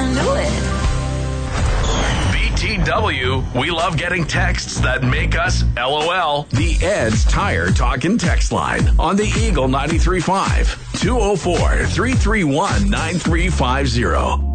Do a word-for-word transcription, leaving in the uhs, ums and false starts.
I knew it. B T W, we love getting texts that make us LOL. The Ed's Tire Talkin' text line on the Eagle ninety-three point five, two oh four, three three one, nine three five zero.